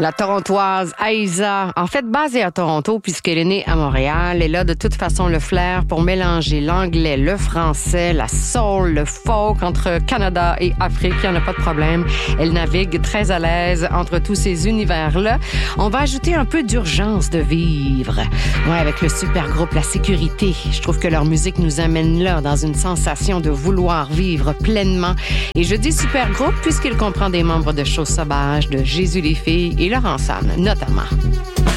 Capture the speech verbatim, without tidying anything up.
La Torontoise Aïssa, en fait basée à Toronto puisqu'elle est née à Montréal, elle a de toute façon le flair pour mélanger l'anglais, le français, la soul, le folk entre Canada et Afrique, il n'y en a pas de problème. Elle navigue très à l'aise entre tous ces univers-là. On va ajouter un peu d'urgence de vivre. Ouais, avec le super groupe La Sécurité, je trouve que leur musique nous amène là dans une sensation de vouloir vivre pleinement. Et je dis super groupe puisqu'il comprend des membres de Chose Sauvage, de Jésus les filles et Laurent Sam, notamment.